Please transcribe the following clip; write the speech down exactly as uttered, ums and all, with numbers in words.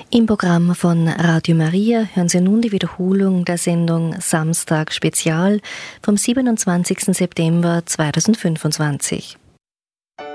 Im Programm von Radio Maria hören Sie nun die Wiederholung der Sendung Samstag Spezial vom siebenundzwanzigsten September zweitausendfünfundzwanzig.